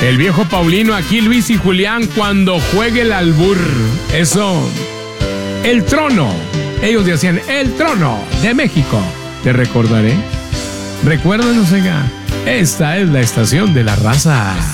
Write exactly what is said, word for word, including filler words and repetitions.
El viejo Paulino, aquí Luis y Julián, cuando juegue el albur. Eso. El trono. Ellos decían, el trono de México. Te recordaré. Recuérdanos, oiga. Esta es la estación de la raza.